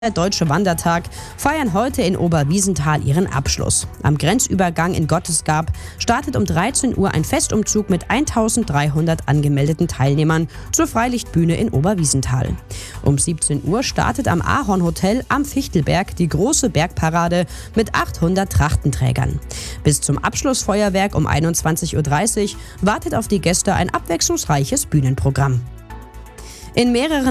Der Deutsche Wandertag feiern heute in Oberwiesenthal ihren Abschluss. Am Grenzübergang in Gottesgab startet um 13 Uhr ein Festumzug mit 1300 angemeldeten Teilnehmern zur Freilichtbühne in Oberwiesenthal. Um 17 Uhr startet am Ahornhotel am Fichtelberg die große Bergparade mit 800 Trachtenträgern. Bis zum Abschlussfeuerwerk um 21.30 Uhr wartet auf die Gäste ein abwechslungsreiches Bühnenprogramm. In mehreren